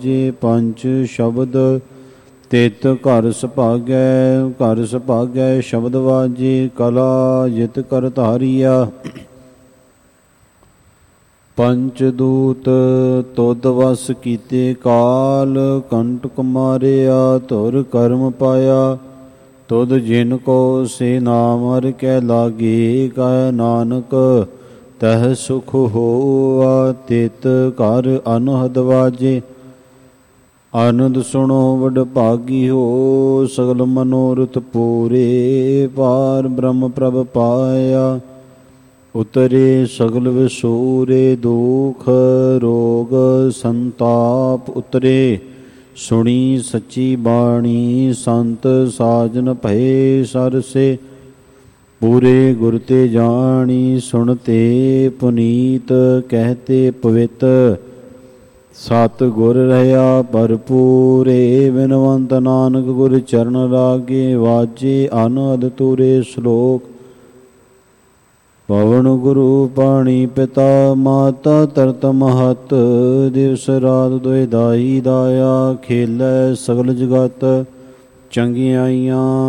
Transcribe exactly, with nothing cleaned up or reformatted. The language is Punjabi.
ਜੇ ਪੰਜ ਸ਼ਬਦ ਤਿਤ ਘਰ ਸੁਭਾਗੈ, ਘਰ ਸੁਭਾਗੈ ਸ਼ਬਦ ਵਾਜੇ, ਕਲਾ ਜਿਤ ਕਰ ਧਾਰੀਆ। ਪੰਚ ਦੂਤ ਤੁਧ ਵਸ ਕੀਤੇ ਕਾਲ, ਕੰਟਕ ਮਾਰਿਆ ਧੁਰ ਕਰਮ ਪਾਇਆ। ਤੁਧ ਜਿਨ ਕੋ ਸੇ ਨਾਮ ਹਰਿ ਕੈ ਲਾਗੇ, ਕਹਿ ਨਾਨਕ ਤਹ ਸੁਖ ਹੋਆ। ਤਿਤ ਘਰ ਅਨਹਦ ਵਾਜੇ, ਆਨੰਦ ਸੁਣੋ ਵਡ ਭਾਗੀ ਹੋ। ਸਗਲ ਮਨੋਰਥ ਪੂਰੇ, ਪਾਰ ਬ੍ਰਹਮ ਪ੍ਰਭ ਪਾਇਆ। ਉਤਰੇ ਸਗਲ ਵਿਸੂਰੇ, ਦੁਖ ਰੋਗ ਸੰਤਾਪ ਉਤਰੇ। ਸੁਣੀ ਸੱਚੀ ਬਾਣੀ, ਸੰਤ ਸਾਜਨ ਭਏ ਸਰਸੇ। ਪੂਰੇ ਗੁਰ ਤੇ ਜਾਣੀ, ਸੁਣਤੇ ਪੁਨੀਤ ਕਹਿਤੇ ਪਵਿੱਤ। ਸਤ ਗੁਰ ਰਹਿਆ ਭਰਪੂਰੇ, ਬਿਨਵੰਤ ਨਾਨਕ ਗੁਰ ਚਰਨ ਲਾਗੇ। ਵਾਜੇ ਅਨਹਦ ਤੁਰੇ ਸ਼ਲੋਕ, ਪਵਨ ਗੁਰੂ ਪਾਣੀ ਪਿਤਾ ਮਾਤਾ ਤਰਤ ਮਹਤ। ਦਿਵਸ ਰਾਤ ਦੁਇ ਦਾਈ ਦਾਇਆ, ਖੇਲੈ ਸਗਲ ਜਗਤ ਚੰਗਿਆਈਆਂ।